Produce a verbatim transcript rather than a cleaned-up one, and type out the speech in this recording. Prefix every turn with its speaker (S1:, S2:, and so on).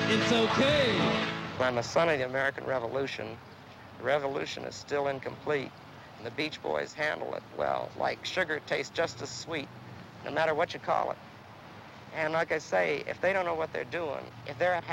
S1: It's okay.
S2: I'm a son of the American Revolution. The revolution is still incomplete, and the Beach Boys handle it well. Like sugar tastes just as sweet, no matter what you call it. And like I say, if they don't know what they're doing, if they're